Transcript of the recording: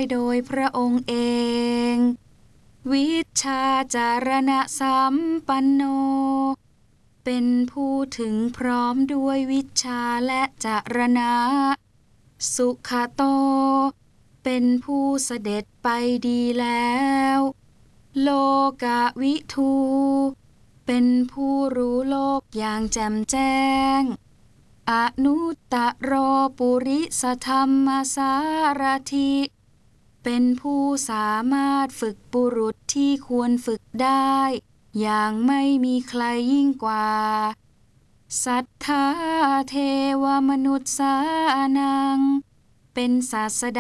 โดยพระองค์เอง วิชชาจารณะสัมปันโนเป็นผู้ถึงพร้อมด้วยวิชชาและจารณะสุขโตเป็นผู้เสด็จไปดีแล้วโลกวิทูเป็นผู้รู้โลกอย่างแจ่มแจ้งอนุตตรปุริสธรรมสารถิเป็นผู้สามารถฝึกบุรุษที่ควรฝึกได้อย่างไม่มีใครยิ่งกว่าสัทธาเทวมนุษย์สานังเป็นศาส